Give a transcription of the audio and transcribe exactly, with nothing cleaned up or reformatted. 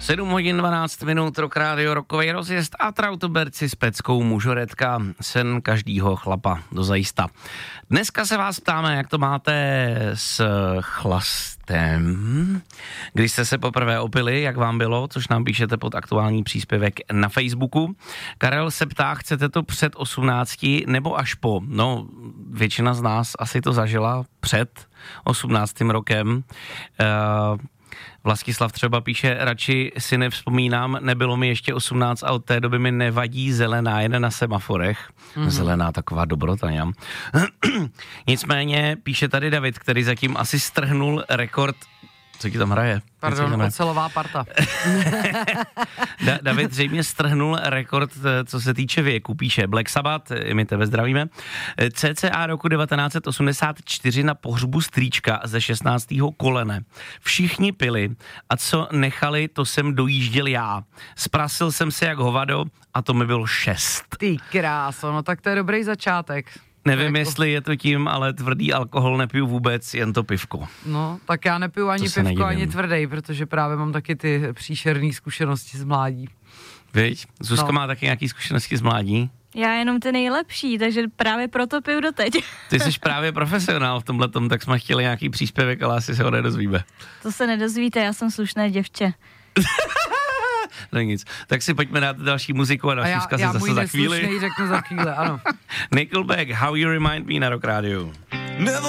sedm hodin dvanáct minut, Rock Radio, rokovej rozjezd a Trautoberci s peckou mužoretka, sen každýho chlapa dozajista. Dneska se vás ptáme, jak to máte s chlastem, když jste se poprvé opili, jak vám bylo, což nám píšete pod aktuální příspěvek na Facebooku. Karel se ptá, chcete to před osmnácti nebo až po? No, většina z nás asi to zažila před osmnáctým rokem. Uh, Vlastislav třeba píše, radši si nevzpomínám, nebylo mi ještě osmnáct a od té doby mi nevadí zelená, jen na semaforech. Mm-hmm. Zelená taková dobrota, já. Nicméně píše tady David, který zatím asi strhnul rekord. Co ti tam hraje? Pardon, ocelová parta. da- David zřejmě strhnul rekord, co se týče věku. Píše Black Sabbath, my tebe zdravíme. cca roku devatenáct osmdesát čtyři na pohřbu strýčka ze šestnáctého kolene. Všichni pili a co nechali, to jsem dojížděl já. Sprasil jsem se jak hovado a to mi bylo šest. Ty kráso, no tak to je dobrý začátek. Nevím, jako... jestli je to tím, ale tvrdý alkohol nepiju vůbec, jen to pivko. No, tak já nepiju ani pivko, nedivím. Ani tvrdý, protože právě mám taky ty příšerné zkušenosti z mládí. Víš, Zuzka no. má taky nějaké zkušenosti z mládí? Já jenom ty nejlepší, takže právě proto piju doteď. Ty jsi právě profesionál v tomhletom, tak jsme chtěli nějaký příspěvek, ale asi se ho nedozvíme. To se nedozvíte, já jsem slušné děvče. No nic, tak si pojďme dát další muziku a další a já, vzkaz já zase za chvíli. Já můj neslušnej řeknu za chvíli, ano. Nickelback, How You Remind Me na Rock Radio.